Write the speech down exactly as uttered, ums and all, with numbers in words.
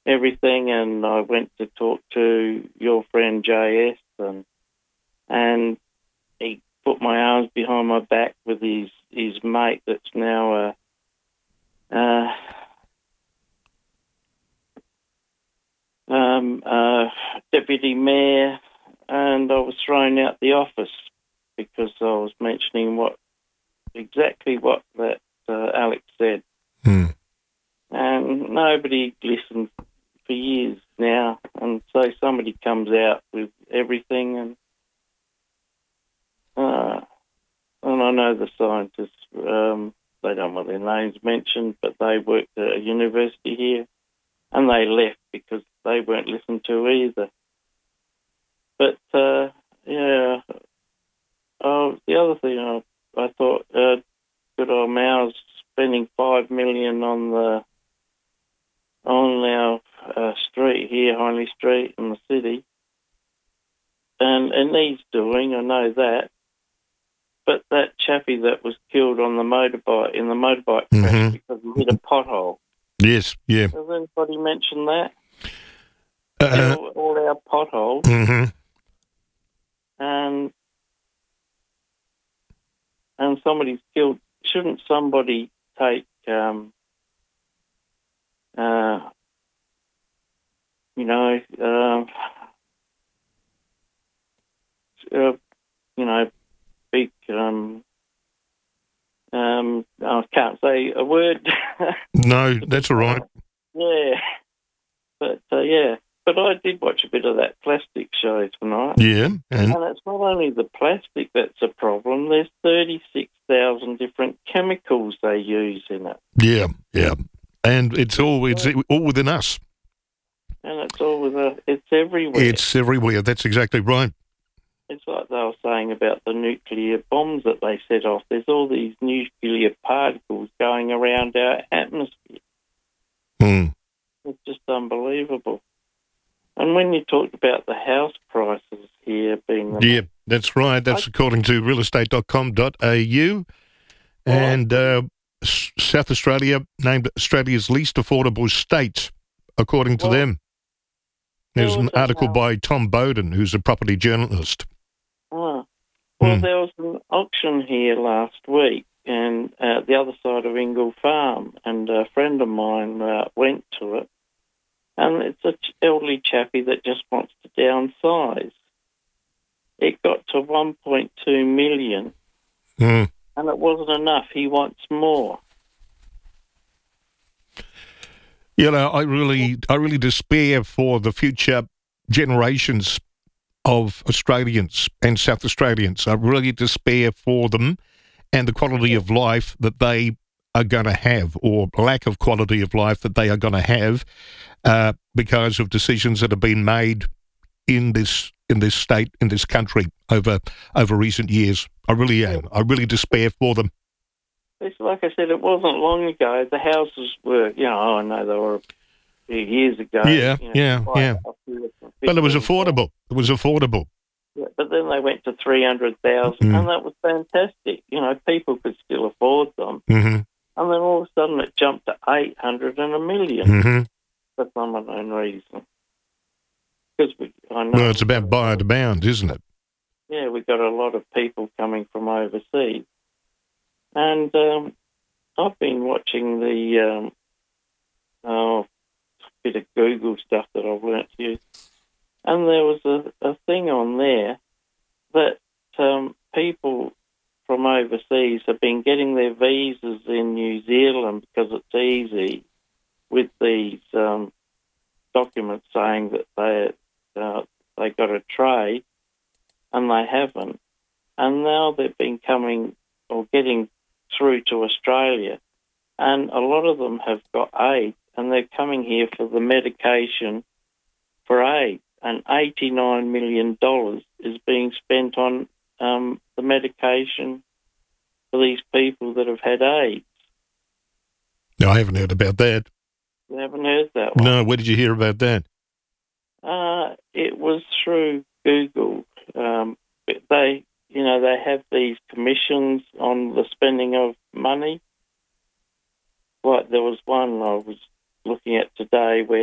everything, and I went to talk to your friend J S, and and he put my arms behind my back with his his mate that's now a uh, um, uh, deputy mayor, and I was thrown out the office because I was mentioning what exactly what that uh, Alex said. Hmm. And nobody listened for years now, and so somebody comes out with everything, and uh, and I know the scientists, um, they don't want their names mentioned, but they worked at a university here, and they left because they weren't listened to either. But, uh, yeah, oh, the other thing I, I thought, uh, good old Mao's spending five million on the on our uh, street here, Hindley Street in the city, and it needs doing, I know that. But that chappie that was killed on the motorbike, in the motorbike crash Mm-hmm. because he hit a pothole. Yes, yeah. Has anybody mentioned that? Uh, all, all our potholes, mm-hmm. and and somebody's killed. Shouldn't somebody take, um, uh, you know, uh, uh, you know, big, um, um, I can't say a word. No, that's all right. Yeah, but uh, yeah, but I did watch a bit of that plastic show tonight. Yeah, and And it's not only the plastic that's a problem. There's thirty-six thousand different chemicals they use in it. yeah, yeah. And it's all it's all within us. And it's all with a, it's everywhere. It's everywhere. That's exactly right. It's like they were saying about the nuclear bombs that they set off. There's all these nuclear particles going around our atmosphere. Hmm. It's just unbelievable. And when you talked about the house prices here being the Yeah, that's right. That's I, according to real estate dot com dot a u. And uh, S- South Australia named Australia's least affordable state, according to well, them. There's there an was a article house. by Tom Bowden, who's a property journalist. Ah, well, Hmm. there was an auction here last week, and uh, the other side of Ingle Farm, and a friend of mine uh, went to it, and it's an elderly chappie that just wants to downsize. It got to one point two million, Hmm. and it wasn't enough. He wants more. You know, I really, I really despair for the future generations of Australians and South Australians. I really despair for them and the quality of life that they are going to have, or lack of quality of life that they are going to have, uh, because of decisions that have been made in this in this state, in this country over over recent years. I really am. I really despair for them. It's like I said, it wasn't long ago. The houses were, you know, I know they were a few years ago. Yeah, you know, yeah, quite yeah. up here for But it was fifteen thousand. affordable. It was affordable. Yeah, but then they went to three hundred thousand, Mm. and that was fantastic. You know, people could still afford them. Mm-hmm. And then all of a sudden it jumped to eight hundred and a million Mm-hmm. for some unknown reason. Because we, I know. Well, it's we've got about a buy lot or of- demand, isn't it? Yeah, we've got a lot of people coming from overseas. And um, I've been watching the um, oh, bit of Google stuff that I've learnt to use. And there was a, a thing on there that um, people from overseas have been getting their visas in New Zealand because it's easy with these um, documents saying that they uh, they got a trade, and they haven't. And now they've been coming or getting through to Australia, and a lot of them have got AIDS, and they're coming here for the medication for AIDS. And eighty-nine million dollars is being spent on um, the medication for these people that have had AIDS. No, I haven't heard about that. You haven't heard that one? No, where did you hear about that? Uh, it was through Google. Um, they, you know, they have these commissions on the spending of money. Like there was one I was looking at today where